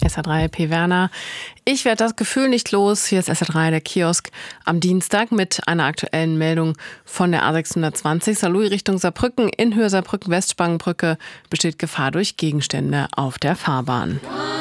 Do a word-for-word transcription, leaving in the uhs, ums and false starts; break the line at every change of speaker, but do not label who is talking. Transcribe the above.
S R drei P. Werner. Ich werde das Gefühl nicht los. Hier ist S R drei, der Kiosk am Dienstag mit einer aktuellen Meldung von der A sechshundertzwanzig Saarlouis Richtung Saarbrücken. In Höhe Saarbrücken Westspangenbrücke besteht Gefahr durch Gegenstände auf der Fahrbahn.